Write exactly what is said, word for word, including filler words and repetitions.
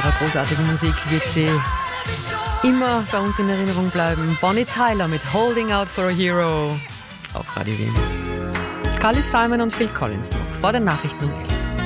ihrer großartigen Musik wird sie immer bei uns in Erinnerung bleiben. Bonnie Tyler mit Holding Out for a Hero auf Radio Wien. Carly Simon und Phil Collins noch vor den Nachrichten um elf.